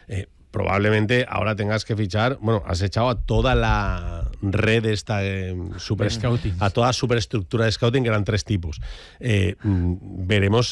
Probablemente ahora tengas que fichar, has echado a toda la red esta a toda superestructura de scouting, que eran 3 tipos. Veremos